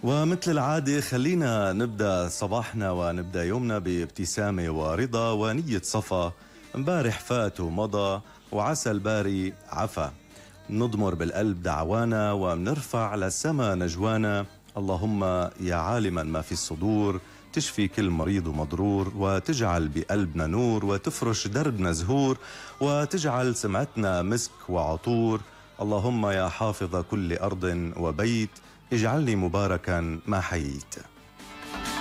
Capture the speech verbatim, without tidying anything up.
ومثل العادة خلينا نبدأ صباحنا ونبدأ يومنا بابتسامة ورضا ونية صفا. امبارح فات ومضى وعسى الباري عفا. نضمر بالقلب دعوانا ومنرفع للسما نجوانا. اللهم يا عالما ما في الصدور تشفي كل مريض ومضرور، وتجعل بقلبنا نور، وتفرش دربنا زهور، وتجعل سمعتنا مسك وعطور. اللهم يا حافظ كل أرض وبيت اجعلني مباركا ما حييت.